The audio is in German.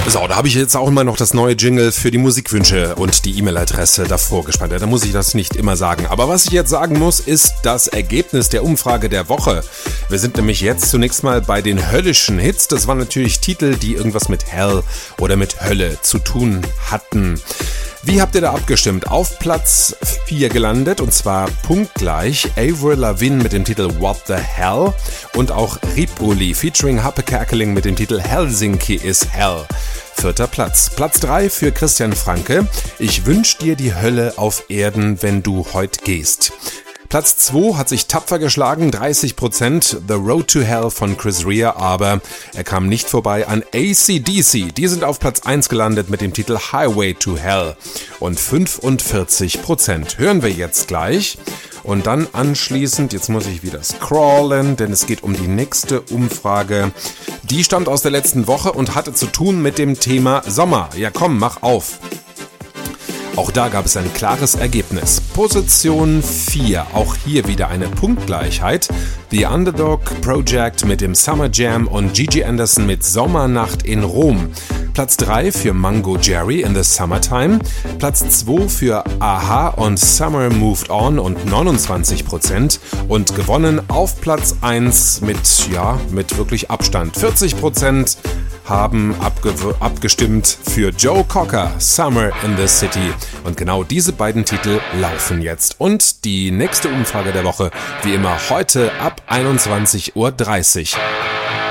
So, da habe ich jetzt auch immer noch das neue Jingle für die Musikwünsche und die E-Mail-Adresse davor gespannt. Da muss ich das nicht immer sagen. Aber was ich jetzt sagen muss, ist das Ergebnis der Umfrage der Woche. Wir sind nämlich jetzt zunächst mal bei den höllischen Hits. Das waren natürlich Titel, die irgendwas mit Hell oder mit Hölle zu tun hatten. Wie habt ihr da abgestimmt? Auf Platz 4 gelandet, und zwar punktgleich Avril Lavigne mit dem Titel What the Hell und auch Ripoli featuring Happe Kerkeling mit dem Titel Helsinki is Hell. 4. Platz. Platz 3 für Christian Franke. Ich wünsch dir die Hölle auf Erden, wenn du heut gehst. Platz 2 hat sich tapfer geschlagen, 30%, The Road to Hell von Chris Rea, aber er kam nicht vorbei an AC/DC. Die sind auf Platz 1 gelandet mit dem Titel Highway to Hell und 45%. Hören wir jetzt gleich. Und dann anschließend, jetzt muss ich wieder scrollen, denn es geht um die nächste Umfrage. Die stammt aus der letzten Woche und hatte zu tun mit dem Thema Sommer. Ja komm, mach auf. Auch da gab es ein klares Ergebnis. Position 4, auch hier wieder eine Punktgleichheit. The Underdog Project mit dem Summer Jam und Gigi Anderson mit Sommernacht in Rom. Platz 3 für Mango Jerry in the Summertime. Platz 2 für Aha und Summer Moved On und 29%. Und gewonnen auf Platz 1 mit wirklich Abstand. 40% haben abgestimmt für Joe Cocker, Summer in the City. Und genau diese beiden Titel laufen jetzt. Und die nächste Umfrage der Woche, wie immer heute ab 21:30 Uhr.